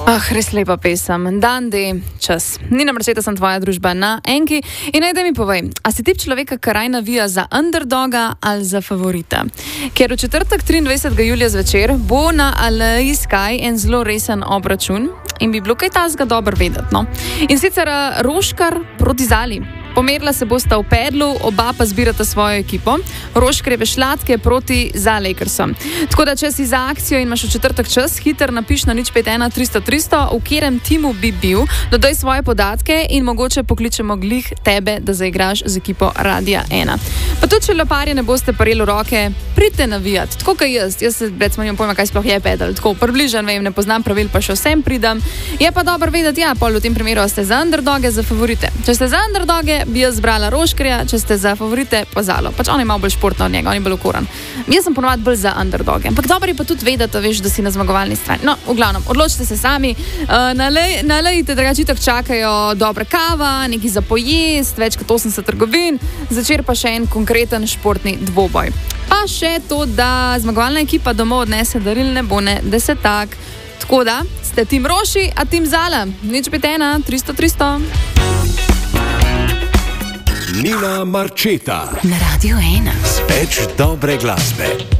Res lepa pesem. Dan D, čas. Nina Marčeta, sem tvoja družba na Enki. In najde mi povej, a si tip človeka, ki raj navija za underdoga ali za favorita? Ker v četrtek 23. julija zvečer bo na Aleji Sky en zelo resen obračun in bi bilo kaj tazga dobro vedeti, no? In sicer Roškar proti Zali. Pomerila se bosta v pedlu, oba pa zbirata svojo ekipo. Roškarjeve Šlatke proti Zalakersom. Tako da, če si za akcijo in imaš v četrtek čas, hiter napiš na 051 300 300, v katerem timu bi bil, dodaj svoje podatke in mogoče pokličemo glih tebe, da zaigraš z ekipo Radia 1. Pa tudi, če loparje ne boste parili v roke, pridite navijati. Tako kot jaz se recimo nimam pojma, kaj sploh je pedal. Tako približan vem, ne poznam pravil, pa še vsem pridem. Je pa dobro vedeti, ja, pol v tem primeru ste za underdoge, za favorite. Če ste za underdoge, bi jaz zbrala Roškarja, če ste za favorite, pa Zalo. Pač on je malo bolj športno od njega, on je bolj okoran. Jaz sem ponovadi bolj za underdoge. Ampak dobro je pa tudi vedeti, veš, da si na zmagovalni strani. No, v glavnem, odločite se sami. Nalejte, drugače itak čakajo dobra kava, neki za pojest, več kot 80 trgovin, zvečer pa še en konkreten športni dvoboj. Pa še to, da zmagovalna ekipa domov odnese darilne bone desetak. Tako da, ste tim Roši, a tim Zala. 051 300 300. Nina Marčeta na Radio 1. Več dobre glasbe.